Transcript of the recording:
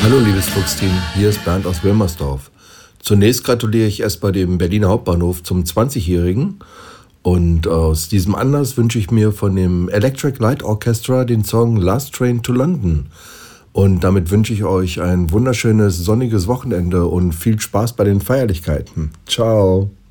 Hallo liebes Fuchsteam, hier ist Bernd aus Wilmersdorf. Zunächst gratuliere ich erst bei dem Berliner Hauptbahnhof zum 20-Jährigen und aus diesem Anlass wünsche ich mir von dem Electric Light Orchestra den Song Last Train to London. Und damit wünsche ich euch ein wunderschönes sonniges Wochenende und viel Spaß bei den Feierlichkeiten. Ciao.